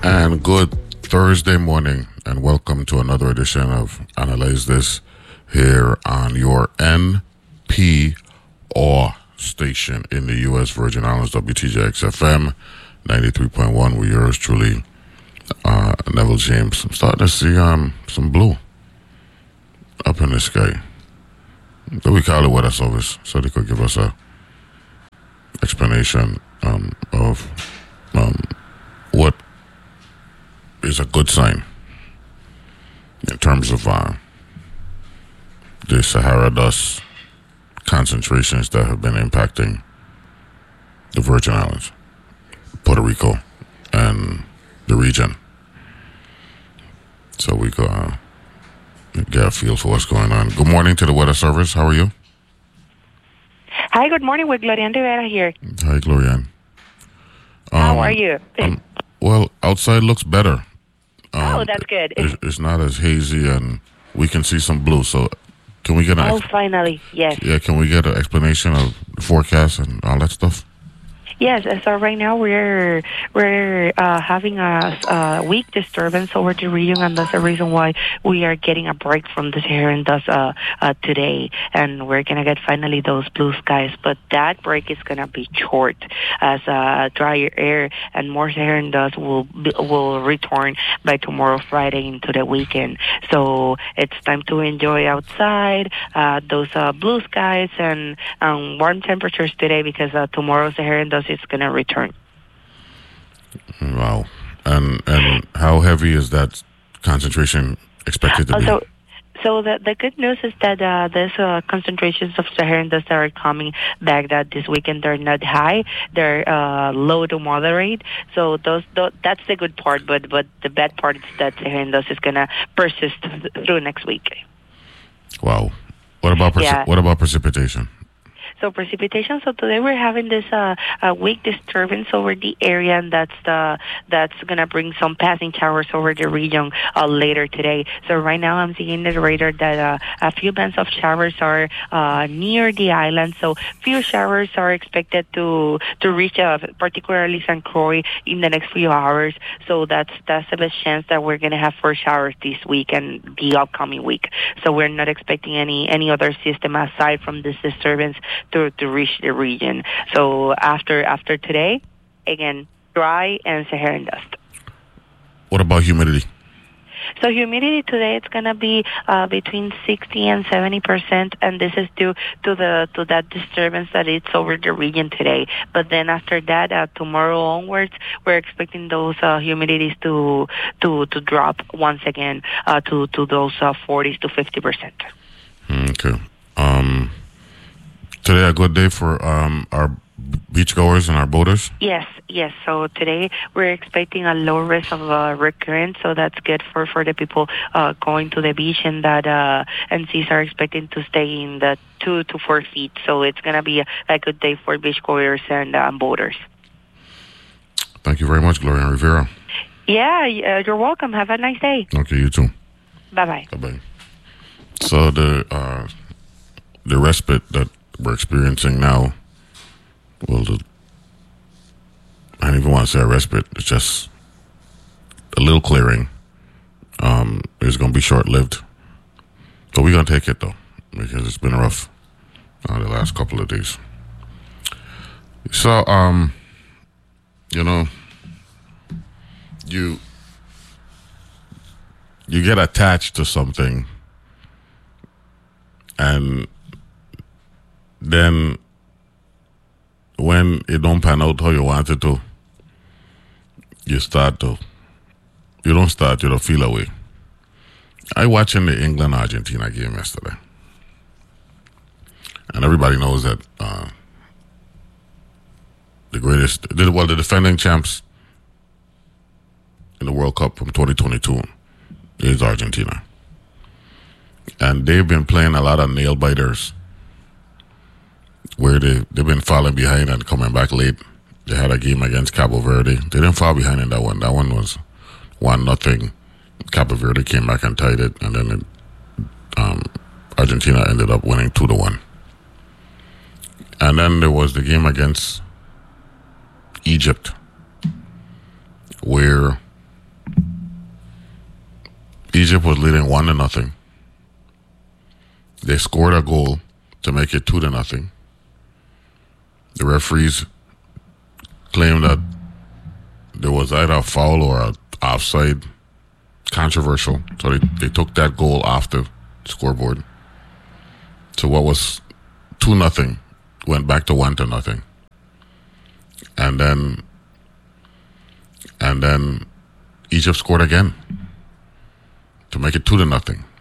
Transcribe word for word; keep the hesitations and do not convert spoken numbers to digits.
And good Thursday morning, and welcome to another edition of Analyze This here on your N P R station in the U S Virgin Islands, W T J X F M ninety-three point one. With yours truly, uh, Neville James. I'm starting to see um some blue up in the sky. So we call it weather service, so they could give us a explanation um, of um, what is a good sign in terms of uh, the Sahara dust concentrations that have been impacting the Virgin Islands, Puerto Rico, and the region. So we go uh, get a feel for what's going on. Good morning to the weather service. How are you? Hi, good morning. With Glorian Rivera here. Hi, Glorian. Um, How are you? um, well, outside looks better. Um, oh, that's good. It's, it's not as hazy, and we can see some blue. So, can we get an oh, ex- finally, yes. yeah? Can we get an explanation of the forecast and all that stuff? Yes, so right now we're we're uh, having a, a weak disturbance over the region, and that's the reason why we are getting a break from the Saharan dust uh, uh, today, and we're gonna get finally those blue skies. But that break is gonna be short, as uh, drier air and more Saharan dust will be, will return by tomorrow, Friday, into the weekend. So it's time to enjoy outside uh, those uh, blue skies and um, warm temperatures today, because uh, tomorrow Saharan dust it's going to return. Wow. And and how heavy is that concentration expected to be? Also, so the the good news is that uh, there's uh, concentrations of Saharan dust that are coming back that this weekend. They're not high. They're uh, low to moderate. So those, those that's the good part. But but the bad part is that Saharan dust is going to persist th- through next week. Wow. What about preci- Yeah. what about precipitation? So precipitation. So today we're having this uh, uh, weak disturbance over the area, and that's the that's gonna bring some passing showers over the region uh, later today. So right now I'm seeing the radar that uh, a few bands of showers are uh, near the island. So few showers are expected to to reach uh, particularly Saint Croix in the next few hours. So that's that's the best chance that we're gonna have for showers this week and the upcoming week. So we're not expecting any any other system aside from this disturbance to, to reach the region. So after after today, again, dry and Saharan dust. What about humidity? So humidity today it's gonna be uh, between sixty and seventy percent, and this is due to the to that disturbance that it's over the region today. But then after that, uh, tomorrow onwards, we're expecting those uh, humidities to to to drop once again uh, to to those uh, forties to fifty percent. Okay. Um. Today a good day for um our beachgoers and our boaters? Yes, yes. So today we're expecting a low risk of uh, recurrence, so that's good for, for the people uh, going to the beach, and that uh, N Cs are expecting to stay in the two to four feet. So it's going to be a, a good day for beachgoers and um, boaters. Thank you very much, Gloria Rivera. Yeah, uh, you're welcome. Have a nice day. Okay, you too. Bye-bye. Bye-bye. So the uh, the respite that we're experiencing now, well, the, I don't even want to say a respite, it's just a little clearing. Um, it's going to be short-lived. But we're going to take it, though, because it's been rough uh, the last couple of days. So, um, you know, you you get attached to something, and then when it don't pan out how you want it to, you start to, you don't start, you don't feel away. I watching the England-Argentina game yesterday. And everybody knows that uh, the greatest, well, the defending champs in the World Cup from twenty twenty-two is Argentina. And they've been playing a lot of nail-biters where they, they've been falling behind and coming back late. They had a game against Cabo Verde. They didn't fall behind in that one. That one was one nothing. Cabo Verde came back and tied it, and then it, um, Argentina ended up winning two to one. And then there was the game against Egypt, where Egypt was leading one to nothing. They scored a goal to make it two to nothing. The referees claimed that there was either a foul or a offside, controversial. So they, they took that goal off the scoreboard. So what was two nothing went back to one to nothing. And then and then Egypt scored again to make it two to nothing.